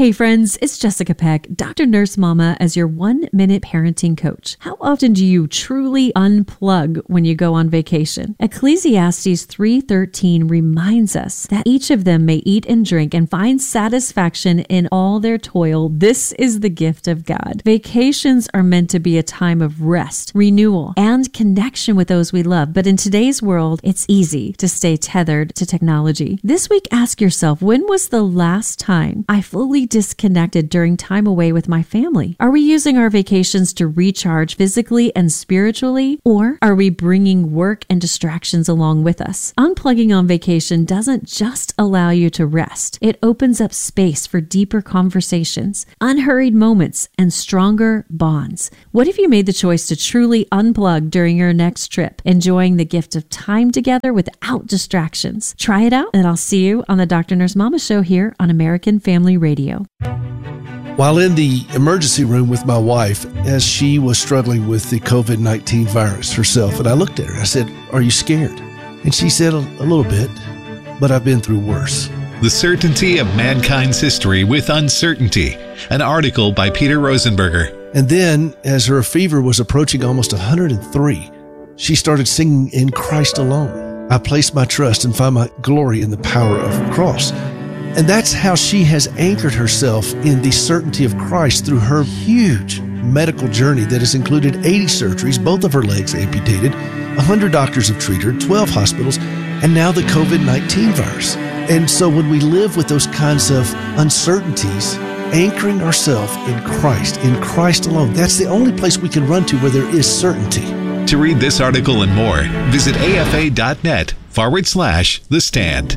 Hey friends, it's Jessica Peck, Dr. Nurse Mama, as your 1-minute parenting coach. How often do you truly unplug when you go on vacation? Ecclesiastes 3:13 reminds us that each of them may eat and drink and find satisfaction in all their toil. This is the gift of God. Vacations are meant to be a time of rest, renewal, and connection with those we love. But in today's world, it's easy to stay tethered to technology. This week, ask yourself, when was the last time I fully disconnected during time away with my family? Are we using our vacations to recharge physically and spiritually, or are we bringing work and distractions along with us? Unplugging on vacation doesn't just allow you to rest. It opens up space for deeper conversations, unhurried moments, and stronger bonds. What if you made the choice to truly unplug during your next trip, enjoying the gift of time together without distractions? Try it out, and I'll see you on the Dr. Nurse Mama Show here on American Family Radio. While in the emergency room with my wife, as she was struggling with the COVID-19 virus herself, and I looked at her, I said, "Are you scared?" And she said, a little bit, but I've been through worse. The Certainty of Mankind's History with Uncertainty, an article by Peter Rosenberger. And then, as her fever was approaching almost 103, she started singing "In Christ Alone. I place my trust and find my glory in the power of the cross." And that's how she has anchored herself in the certainty of Christ through her huge medical journey that has included 80 surgeries, both of her legs amputated, 100 doctors have treated her, 12 hospitals, and now the COVID-19 virus. And so when we live with those kinds of uncertainties, anchoring ourselves in Christ alone, that's the only place we can run to where there is certainty. To read this article and more, visit afa.net/The Stand.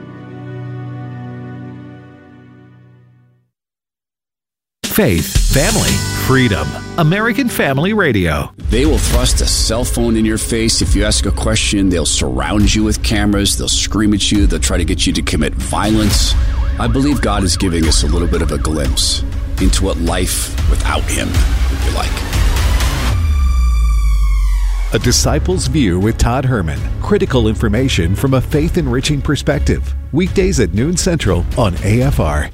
Faith, family, freedom. American Family Radio. They will thrust a cell phone in your face. If you ask a question, they'll surround you with cameras. They'll scream at you. They'll try to get you to commit violence. I believe God is giving us a little bit of a glimpse into what life without Him would be like. A Disciple's View with Todd Herman. Critical information from a faith-enriching perspective. Weekdays at noon Central on AFR.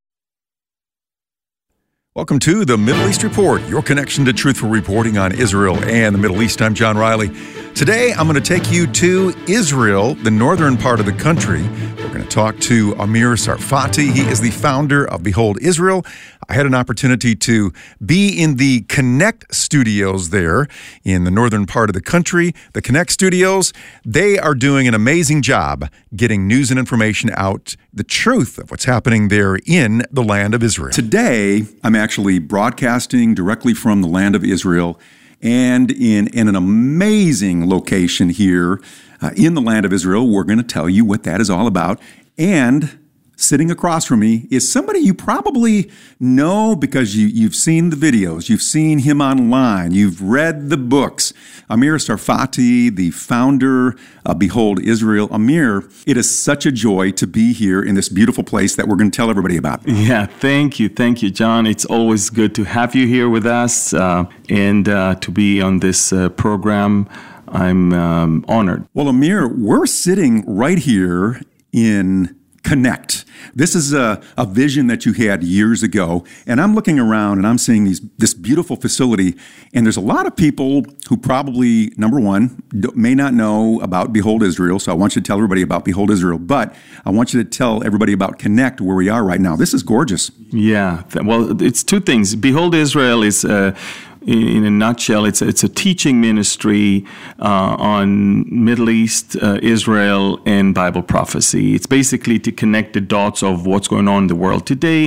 Welcome to the Middle East Report, your connection to truthful reporting on Israel and the Middle East. I'm John Riley. Today, I'm going to take you to Israel, the northern part of the country. We're going to talk to Amir Tsarfati. He is the founder of Behold Israel. I had an opportunity to be in the Connect studios there in the northern part of the country. The Connect studios, they are doing an amazing job getting news and information out, the truth of what's happening there in the land of Israel. Today, I'm actually broadcasting directly from the land of Israel and in an amazing location here in the land of Israel. We're going to tell you what that is all about. And sitting across from me is somebody you probably know because you've seen the videos, you've seen him online, you've read the books. Amir Tsarfati, the founder of Behold Israel. Amir, it is such a joy to be here in this beautiful place that we're going to tell everybody about. Yeah, thank you, John. It's always good to have you here with us and to be on this program. I'm honored. Well, Amir, we're sitting right here in Connect. This is a vision that you had years ago, and I'm looking around and I'm seeing this beautiful facility, and there's a lot of people who probably, number one, may not know about Behold Israel, so I want you to tell everybody about Behold Israel, but I want you to tell everybody about Connect, where we are right now. This is gorgeous. Yeah, well, it's two things. Behold Israel is in a nutshell, it's a teaching ministry on Middle East, Israel, and Bible prophecy. It's basically to connect the dots of what's going on in the world today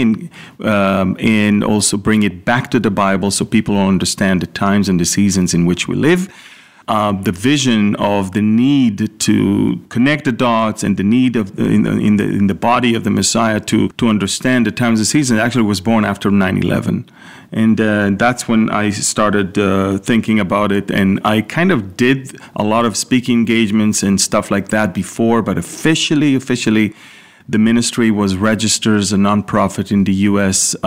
and also bring it back to the Bible so people understand the times and the seasons in which we live. The vision of the need to connect the dots and the need of in the body of the Messiah to understand the times and seasons actually was born after 9/11. And that's when I started thinking about it. And I kind of did a lot of speaking engagements and stuff like that before, but officially, the ministry was registered as a nonprofit in the U.S.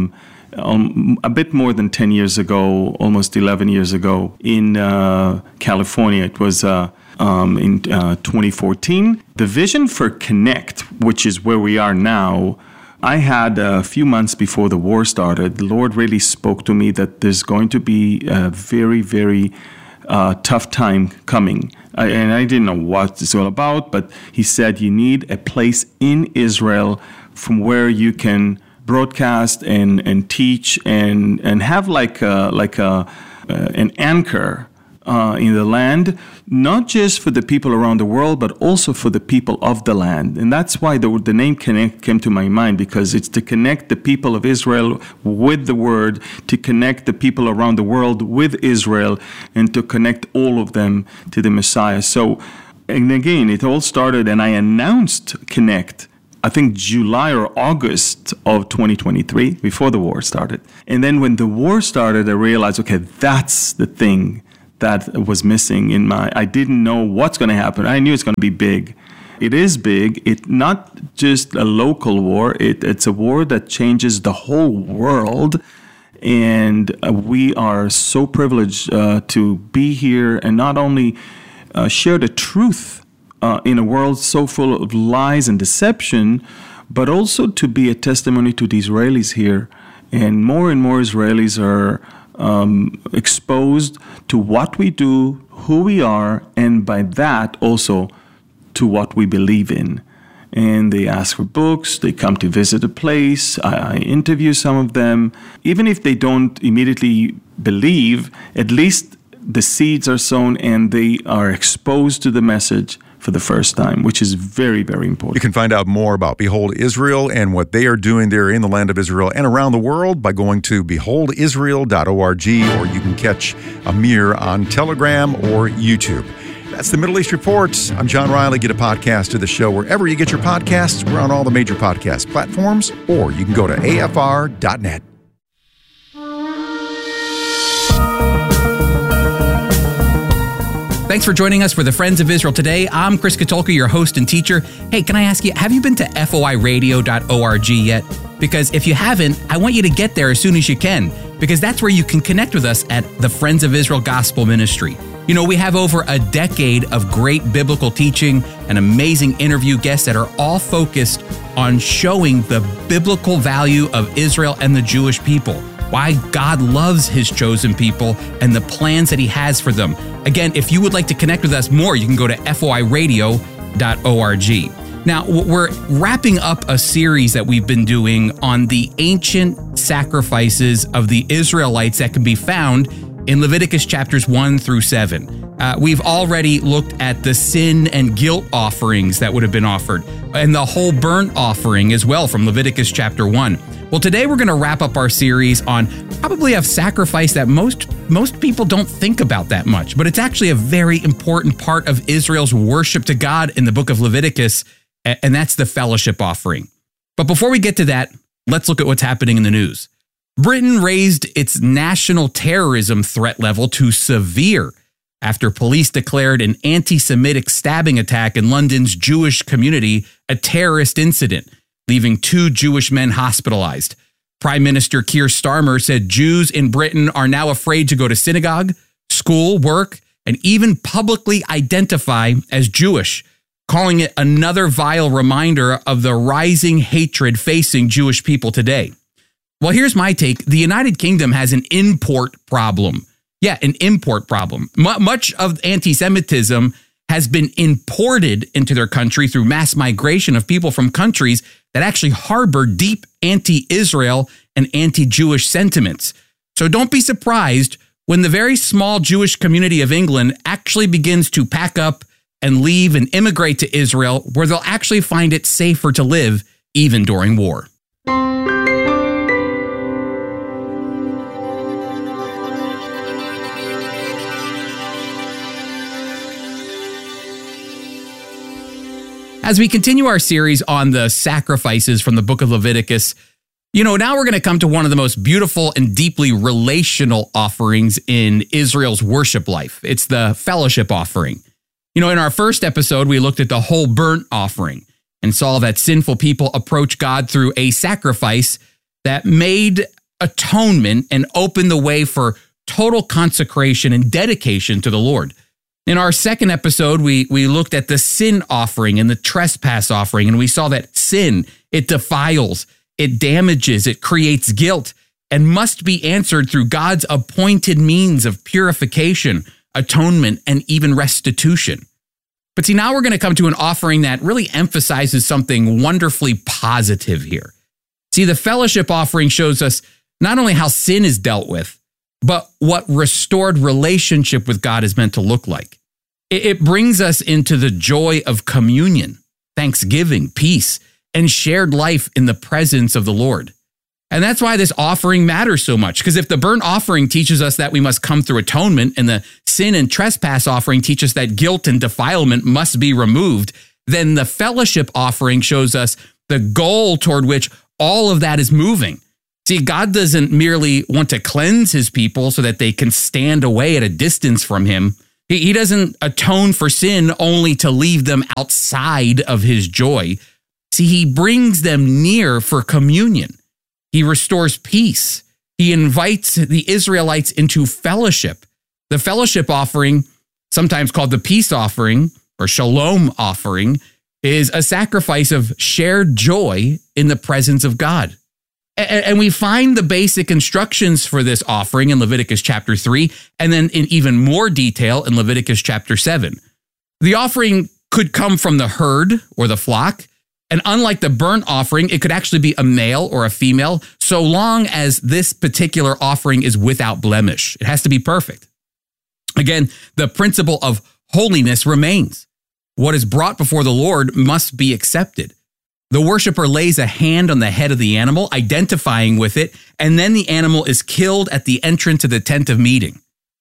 A bit more than 10 years ago, almost 11 years ago, in California. It was in 2014. The vision for Connect, which is where we are now, I had a few months before the war started, the Lord really spoke to me that there's going to be a very, very tough time coming. And I didn't know what it's all about, but he said you need a place in Israel from where you can broadcast and teach and have like an anchor in the land, not just for the people around the world, but also for the people of the land. And that's why the name Connect came to my mind, because it's to connect the people of Israel with the Word, to connect the people around the world with Israel, and to connect all of them to the Messiah. So, and again, it all started, and I announced Connect, I think July or August of 2023, before the war started. And then when the war started, I realized, okay, that's the thing that was missing in I didn't know what's going to happen. I knew it's going to be big. It is big. It's not just a local war. It's a war that changes the whole world. And we are so privileged to be here and not only share the truth in a world so full of lies and deception, but also to be a testimony to the Israelis here. And more Israelis are exposed to what we do, who we are, and by that also to what we believe in. And they ask for books, they come to visit a place, I interview some of them. Even if they don't immediately believe, at least the seeds are sown and they are exposed to the message for the first time, which is very, very important. You can find out more about Behold Israel and what they are doing there in the land of Israel and around the world by going to beholdisrael.org, or you can catch Amir on Telegram or YouTube. That's the Middle East Report. I'm John Riley. Get a podcast of the show wherever you get your podcasts. We're on all the major podcast platforms, or you can go to afr.net. Thanks for joining us for the Friends of Israel today. I'm Chris Katulka, your host and teacher. Hey, can I ask you, have you been to foiradio.org yet? Because if you haven't, I want you to get there as soon as you can, because that's where you can connect with us at the Friends of Israel Gospel Ministry. You know, we have over a decade of great biblical teaching and amazing interview guests that are all focused on showing the biblical value of Israel and the Jewish people, why God loves his chosen people and the plans that he has for them. Again, if you would like to connect with us more, you can go to foiradio.org. Now, we're wrapping up a series that we've been doing on the ancient sacrifices of the Israelites that can be found in Leviticus chapters 1 through 7. We've already looked at the sin and guilt offerings that would have been offered, and the whole burnt offering as well from Leviticus chapter 1. Well, today we're going to wrap up our series on probably a sacrifice that most people don't think about that much, but it's actually a very important part of Israel's worship to God in the book of Leviticus, and that's the fellowship offering. But before we get to that, let's look at what's happening in the news. Britain raised its national terrorism threat level to severe after police declared an anti-Semitic stabbing attack in London's Jewish community a terrorist incident, leaving 2 Jewish men hospitalized. Prime Minister Keir Starmer said Jews in Britain are now afraid to go to synagogue, school, work, and even publicly identify as Jewish, calling it another vile reminder of the rising hatred facing Jewish people today. Well, here's my take. The United Kingdom has an import problem. Yeah, an import problem. Much of anti-Semitism has been imported into their country through mass migration of people from countries that actually harbor deep anti-Israel and anti-Jewish sentiments. So don't be surprised when the very small Jewish community of England actually begins to pack up and leave and immigrate to Israel, where they'll actually find it safer to live even during war. As we continue our series on the sacrifices from the book of Leviticus, now we're going to come to one of the most beautiful and deeply relational offerings in Israel's worship life. It's the fellowship offering. In our first episode, we looked at the whole burnt offering and saw that sinful people approach God through a sacrifice that made atonement and opened the way for total consecration and dedication to the Lord. In our second episode, we looked at the sin offering and the trespass offering, and we saw that sin, it defiles, It damages, it creates guilt, and must be answered through God's appointed means of purification, atonement, and even restitution. But see, now we're going to come to an offering that really emphasizes something wonderfully positive here. See, the fellowship offering shows us not only how sin is dealt with, but what restored relationship with God is meant to look like. It brings us into the joy of communion, thanksgiving, peace, and shared life in the presence of the Lord. And that's why this offering matters so much, because if the burnt offering teaches us that we must come through atonement, and the sin and trespass offering teach us that guilt and defilement must be removed, then the fellowship offering shows us the goal toward which all of that is moving. See, God doesn't merely want to cleanse his people so that they can stand away at a distance from him. He doesn't atone for sin only to leave them outside of his joy. See, he brings them near for communion. He restores peace. He invites the Israelites into fellowship. The fellowship offering, sometimes called the peace offering or shalom offering, is a sacrifice of shared joy in the presence of God. And we find the basic instructions for this offering in Leviticus chapter 3, and then in even more detail in Leviticus chapter 7. The offering could come from the herd or the flock, and unlike the burnt offering, it could actually be a male or a female, so long as this particular offering is without blemish. It has to be perfect. Again, the principle of holiness remains. What is brought before the Lord must be accepted. The worshiper lays a hand on the head of the animal, identifying with it, and then the animal is killed at the entrance of the tent of meeting.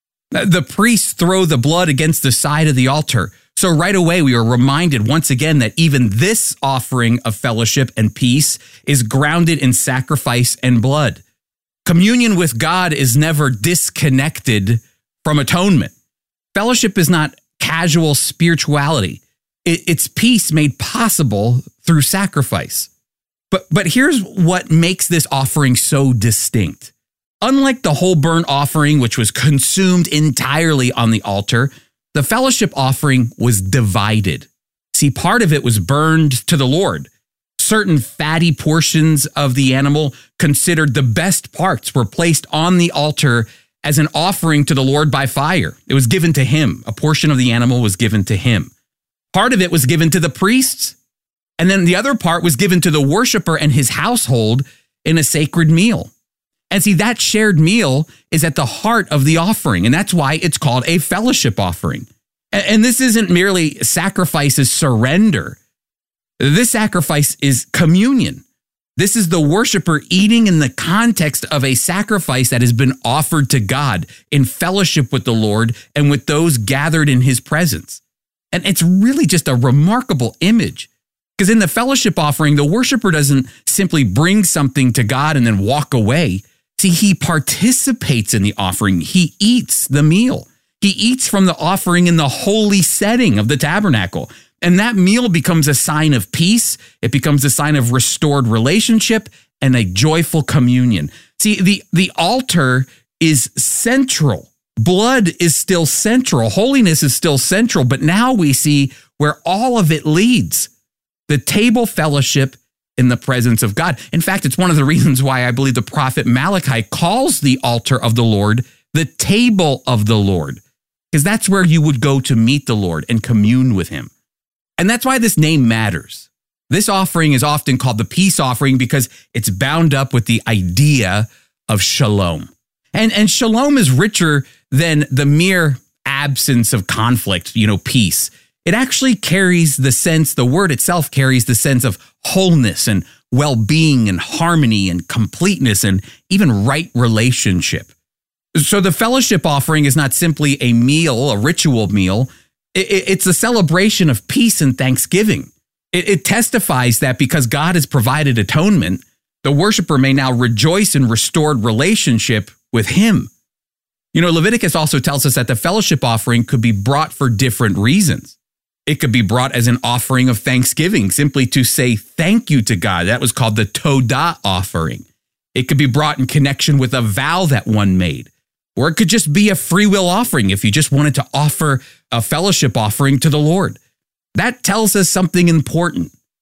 The priests throw the blood against the side of the altar. So right away, we are reminded once again that even this offering of fellowship and peace is grounded in sacrifice and blood. Communion with God is never disconnected from atonement. Fellowship is not casual spirituality. It's peace made possible through sacrifice. But here's what makes this offering so distinct. Unlike the whole burnt offering, which was consumed entirely on the altar, the fellowship offering was divided. See, part of it was burned to the Lord. Certain fatty portions of the animal, considered the best parts, were placed on the altar as an offering to the Lord by fire. It was given to him. A portion of the animal was given to him. Part of it was given to the priests, and then the other part was given to the worshiper and his household in a sacred meal. And see, that shared meal is at the heart of the offering, and that's why it's called a fellowship offering. And this isn't merely sacrifice as surrender. This sacrifice is communion. This is the worshiper eating in the context of a sacrifice that has been offered to God in fellowship with the Lord and with those gathered in his presence. And it's really just a remarkable image, because in the fellowship offering, the worshiper doesn't simply bring something to God and then walk away. See, he participates in the offering. He eats the meal. He eats from the offering in the holy setting of the tabernacle. And that meal becomes a sign of peace. It becomes a sign of restored relationship and a joyful communion. See, the altar is central. Blood is still central. Holiness is still central. But now we see where all of it leads. The table fellowship in the presence of God. In fact, it's one of the reasons why I believe the prophet Malachi calls the altar of the Lord the table of the Lord, because that's where you would go to meet the Lord and commune with him. And that's why this name matters. This offering is often called the peace offering because it's bound up with the idea of shalom. And shalom is richer than the mere absence of conflict, peace. It actually carries the sense, the word itself carries the sense of wholeness and well-being and harmony and completeness and even right relationship. So the fellowship offering is not simply a meal, a ritual meal. It's a celebration of peace and thanksgiving. It testifies that because God has provided atonement, the worshiper may now rejoice in restored relationship with him. Leviticus also tells us that the fellowship offering could be brought for different reasons. It could be brought as an offering of thanksgiving, simply to say thank you to God. That was called the Todah offering. It could be brought in connection with a vow that one made. Or it could just be a free will offering if you just wanted to offer a fellowship offering to the Lord. That tells us something important.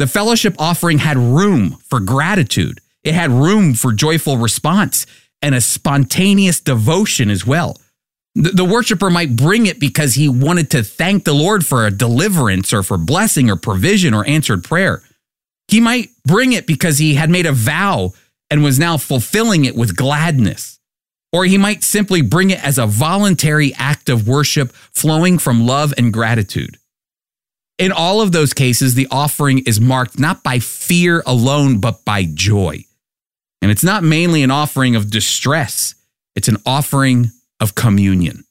The fellowship offering had room for gratitude. It had room for joyful response and a spontaneous devotion as well. The worshiper might bring it because he wanted to thank the Lord for a deliverance or for blessing or provision or answered prayer. He might bring it because he had made a vow and was now fulfilling it with gladness. Or he might simply bring it as a voluntary act of worship flowing from love and gratitude. In all of those cases, the offering is marked not by fear alone, but by joy. And it's not mainly an offering of distress. It's an offering of communion.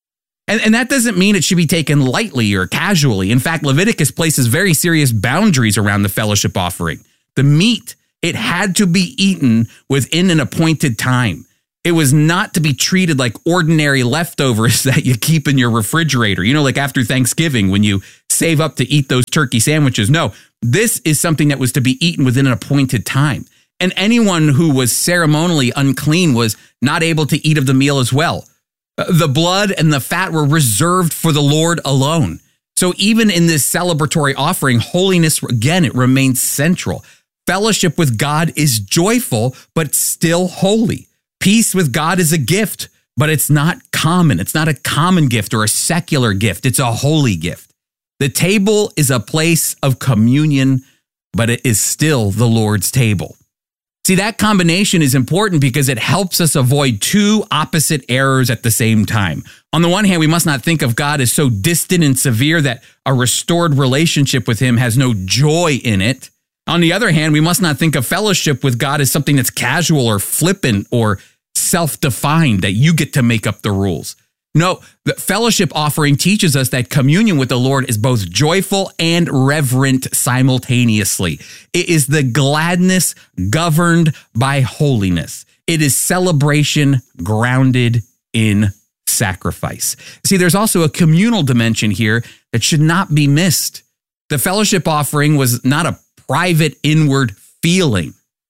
And that doesn't mean it should be taken lightly or casually. In fact, Leviticus places very serious boundaries around the fellowship offering. The meat, it had to be eaten within an appointed time. It was not to be treated like ordinary leftovers that you keep in your refrigerator. You know, like after Thanksgiving when you save up to eat those turkey sandwiches. No, this is something that was to be eaten within an appointed time. And anyone who was ceremonially unclean was not able to eat of the meal as well. The blood and the fat were reserved for the Lord alone. So even in this celebratory offering, holiness, again, it remains central. Fellowship with God is joyful, but still holy. Peace with God is a gift, but it's not common. It's not a common gift or a secular gift. It's a holy gift. The table is a place of communion, but it is still the Lord's table. See, that combination is important because it helps us avoid two opposite errors at the same time. On the one hand, we must not think of God as so distant and severe that a restored relationship with him has no joy in it. On the other hand, we must not think of fellowship with God as something that's casual or flippant or self-defined, that you get to make up the rules. No, the fellowship offering teaches us that communion with the Lord is both joyful and reverent simultaneously. It is the gladness governed by holiness. It is celebration grounded in sacrifice. See, there's also a communal dimension here that should not be missed. The fellowship offering was not a private inward feeling.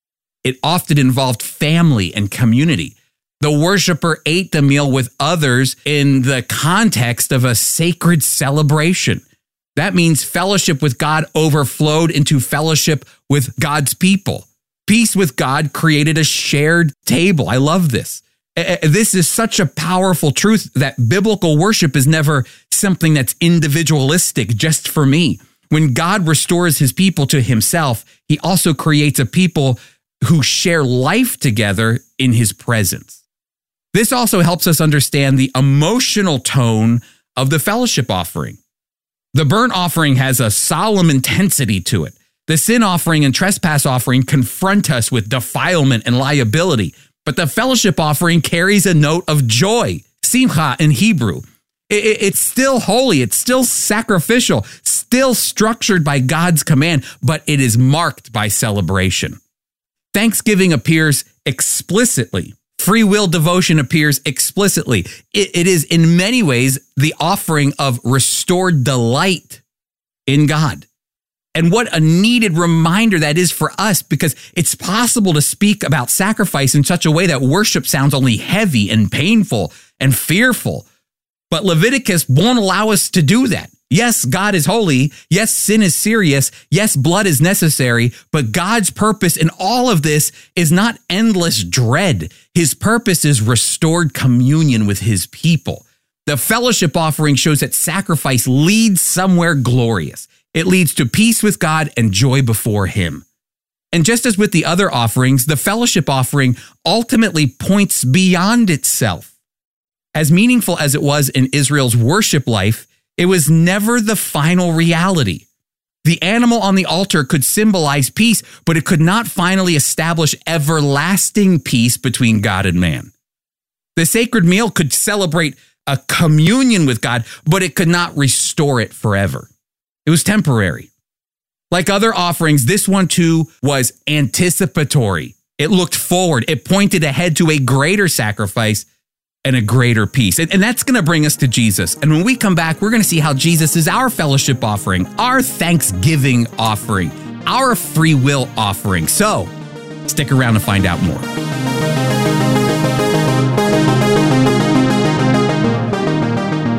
It often involved family and community. The worshiper ate the meal with others in the context of a sacred celebration. That means fellowship with God overflowed into fellowship with God's people. Peace with God created a shared table. I love this. This is such a powerful truth that biblical worship is never something that's individualistic just for me. When God restores his people to himself, he also creates a people who share life together in his presence. This also helps us understand the emotional tone of the fellowship offering. The burnt offering has a solemn intensity to it. The sin offering and trespass offering confront us with defilement and liability, but the fellowship offering carries a note of joy, simcha in Hebrew. It's still holy, it's still sacrificial, still structured by God's command, but it is marked by celebration. Thanksgiving appears explicitly. Free will devotion appears explicitly. It is in many ways the offering of restored delight in God. And what a needed reminder that is for us, because it's possible to speak about sacrifice in such a way that worship sounds only heavy and painful and fearful. But Leviticus won't allow us to do that. Yes, God is holy. Yes, sin is serious. Yes, blood is necessary. But God's purpose in all of this is not endless dread. His purpose is restored communion with his people. The fellowship offering shows that sacrifice leads somewhere glorious. It leads to peace with God and joy before him. And just as with the other offerings, the fellowship offering ultimately points beyond itself. As meaningful as it was in Israel's worship life, it was never the final reality. The animal on the altar could symbolize peace, but it could not finally establish everlasting peace between God and man. The sacred meal could celebrate a communion with God, but it could not restore it forever. It was temporary. Like other offerings, this one too was anticipatory. It looked forward. It pointed ahead to a greater sacrifice and a greater peace. And that's going to bring us to Jesus. And when we come back, we're going to see how Jesus is our fellowship offering, our thanksgiving offering, our free will offering. So stick around to find out more.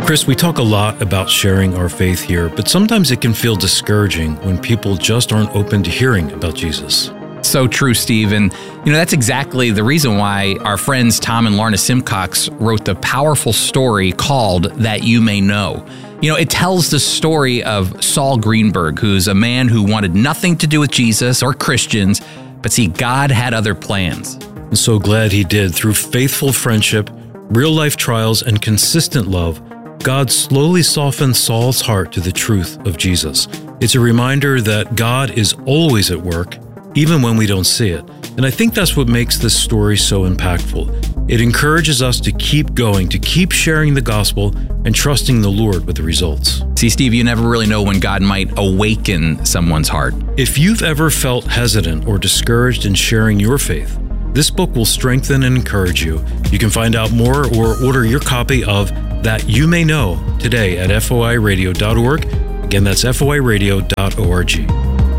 Chris, we talk a lot about sharing our faith here, but sometimes it can feel discouraging when people just aren't open to hearing about Jesus. So true, Steve. And, that's exactly the reason why our friends Tom and Lorna Simcox wrote the powerful story called That You May Know. It tells the story of Saul Greenberg, who's a man who wanted nothing to do with Jesus or Christians, but see, God had other plans. I'm so glad he did. Through faithful friendship, real-life trials, and consistent love, God slowly softened Saul's heart to the truth of Jesus. It's a reminder that God is always at work, even when we don't see it. And I think that's what makes this story so impactful. It encourages us to keep going, to keep sharing the gospel and trusting the Lord with the results. See, Steve, you never really know when God might awaken someone's heart. If you've ever felt hesitant or discouraged in sharing your faith, this book will strengthen and encourage you. You can find out more or order your copy of That You May Know today at foiradio.org. Again, that's foiradio.org.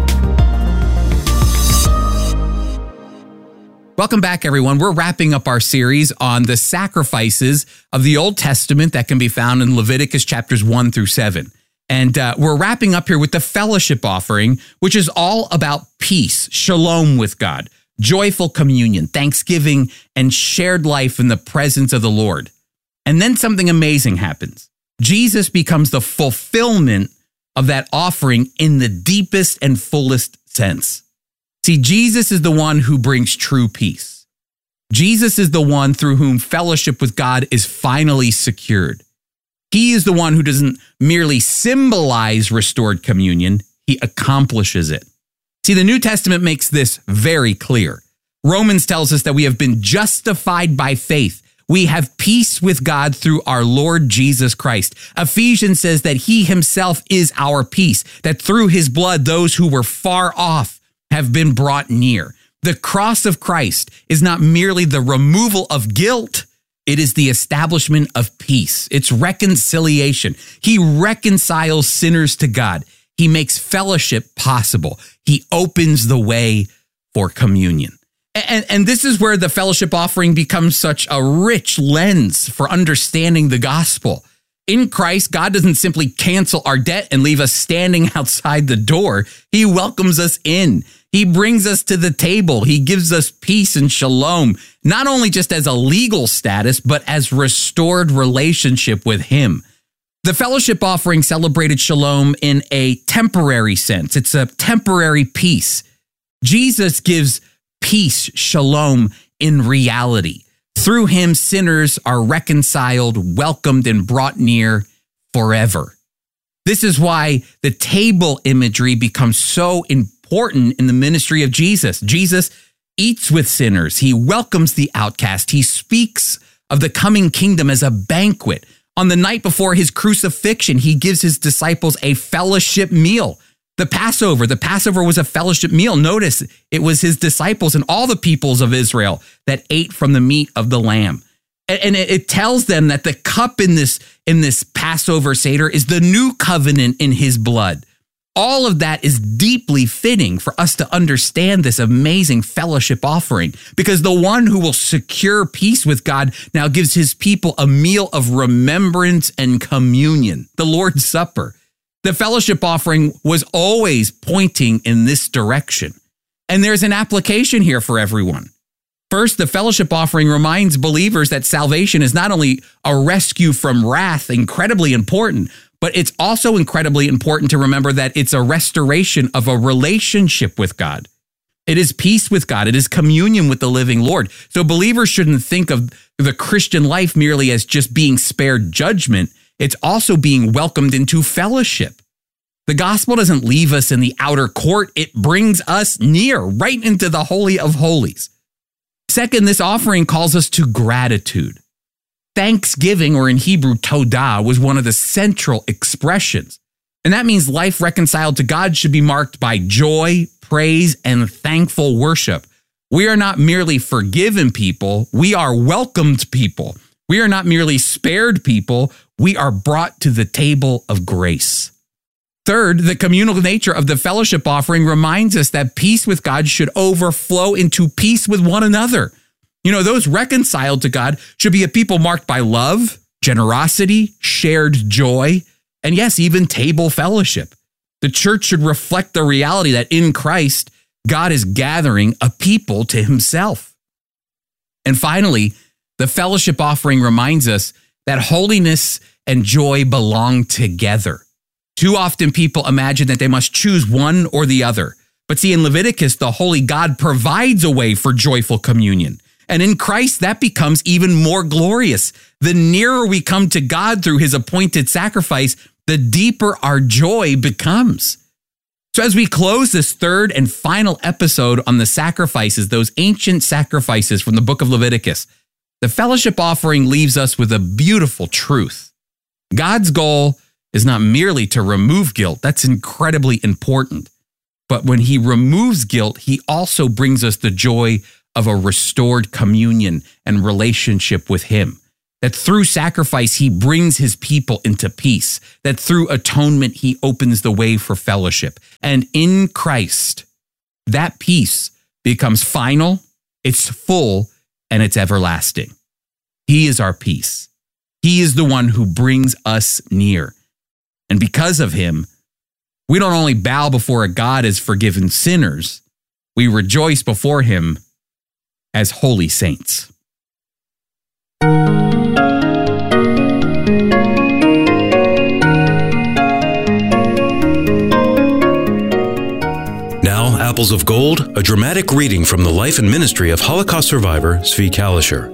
Welcome back, everyone. We're wrapping up our series on the sacrifices of the Old Testament that can be found in Leviticus chapters 1 through 7. And we're wrapping up here with the fellowship offering, which is all about peace, shalom with God, joyful communion, thanksgiving, and shared life in the presence of the Lord. And then something amazing happens. Jesus becomes the fulfillment of that offering in the deepest and fullest sense. See, Jesus is the one who brings true peace. Jesus is the one through whom fellowship with God is finally secured. He is the one who doesn't merely symbolize restored communion, he accomplishes it. See, the New Testament makes this very clear. Romans tells us that we have been justified by faith. We have peace with God through our Lord Jesus Christ. Ephesians says that he himself is our peace, that through his blood, those who were far off have been brought near. The cross of Christ is not merely the removal of guilt, it is the establishment of peace. It's reconciliation. He reconciles sinners to God. He makes fellowship possible. He opens the way for communion. And this is where the fellowship offering becomes such a rich lens for understanding the gospel. In Christ, God doesn't simply cancel our debt and leave us standing outside the door. He welcomes us in. He brings us to the table. He gives us peace and shalom, not only just as a legal status, but as restored relationship with him. The fellowship offering celebrated shalom in a temporary sense. It's a temporary peace. Jesus gives peace, shalom, in reality. Through him, sinners are reconciled, welcomed, and brought near forever. This is why the table imagery becomes so important in the ministry of Jesus. Jesus eats with sinners. He welcomes the outcast. He speaks of the coming kingdom as a banquet. On the night before his crucifixion, he gives his disciples a fellowship meal. The Passover was a fellowship meal. Notice it was his disciples and all the peoples of Israel that ate from the meat of the lamb. And it tells them that the cup in this Passover Seder is the new covenant in his blood. All of that is deeply fitting for us to understand this amazing fellowship offering, because the one who will secure peace with God now gives his people a meal of remembrance and communion, the Lord's Supper. The fellowship offering was always pointing in this direction. And there's an application here for everyone. First, the fellowship offering reminds believers that salvation is not only a rescue from wrath, incredibly important, but it's also incredibly important to remember that it's a restoration of a relationship with God. It is peace with God. It is communion with the living Lord. So believers shouldn't think of the Christian life merely as just being spared judgment. It's also being welcomed into fellowship. The gospel doesn't leave us in the outer court. It brings us near, right into the Holy of Holies. Second, this offering calls us to gratitude. Thanksgiving, or in Hebrew, todah, was one of the central expressions. And that means life reconciled to God should be marked by joy, praise, and thankful worship. We are not merely forgiven people. We are welcomed people. We are not merely spared people. We are brought to the table of grace. Third, the communal nature of the fellowship offering reminds us that peace with God should overflow into peace with one another. You know, those reconciled to God should be a people marked by love, generosity, shared joy, and yes, even table fellowship. The church should reflect the reality that in Christ, God is gathering a people to himself. And finally, the fellowship offering reminds us that holiness and joy belong together. Too often people imagine that they must choose one or the other. But see, in Leviticus, the holy God provides a way for joyful communion. And in Christ, that becomes even more glorious. The nearer we come to God through his appointed sacrifice, the deeper our joy becomes. So as we close this third and final episode on the sacrifices, those ancient sacrifices from the book of Leviticus, the fellowship offering leaves us with a beautiful truth. God's goal is not merely to remove guilt. That's incredibly important. But when he removes guilt, he also brings us the joy of a restored communion and relationship with him. That through sacrifice, he brings his people into peace. That through atonement, he opens the way for fellowship. And in Christ, that peace becomes final, it's full, and it's everlasting. He is our peace. He is the one who brings us near. And because of him, we don't only bow before a God as forgiven sinners, we rejoice before him as holy saints. Now, Apples of Gold, a dramatic reading from the life and ministry of Holocaust survivor Zvi Kalisher.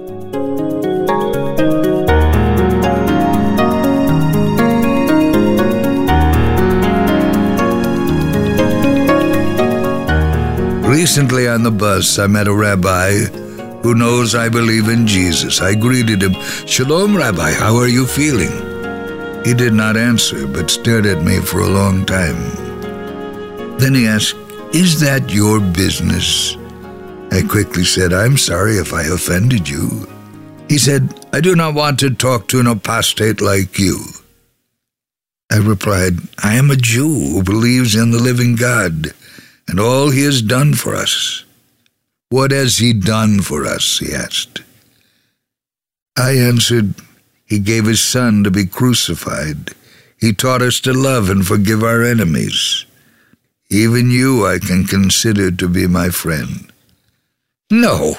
Recently on the bus, I met a rabbi who knows I believe in Jesus. I greeted him, "Shalom, Rabbi, how are you feeling?" He did not answer, but stared at me for a long time. Then he asked, "Is that your business?" I quickly said, "I'm sorry if I offended you." He said, "I do not want to talk to an apostate like you." I replied, "I am a Jew who believes in the living God and all he has done for us." "What has he done for us?" he asked. I answered, "He gave his son to be crucified. He taught us to love and forgive our enemies. Even you I can consider to be my friend." No,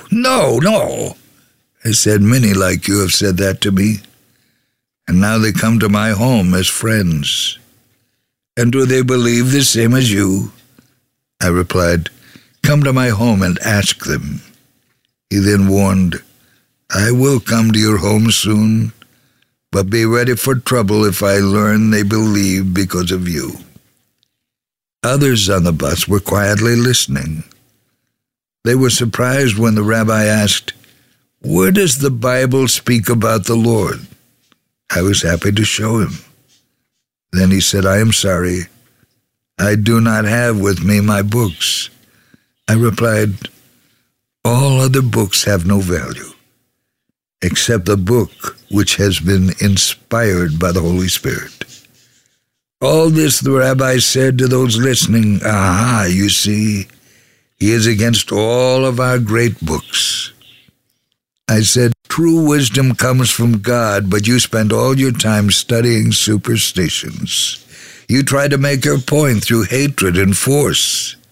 I said, "Many like you have said that to me, and now they come to my home as friends. And do they believe the same as you?" I replied, "Come to my home and ask them." He then warned, "I will come to your home soon, but be ready for trouble if I learn they believe because of you." Others on the bus were quietly listening. They were surprised when the rabbi asked, "Where does the Bible speak about the Lord?" I was happy to show him. Then he said, "I am sorry. I do not have with me my books." I replied, "All other books have no value, except the book which has been inspired by the Holy Spirit." All this the rabbi said to those listening, "Aha, you see, he is against all of our great books." I said, "True wisdom comes from God, but you spend all your time studying superstitions. You try to make your point through hatred and force.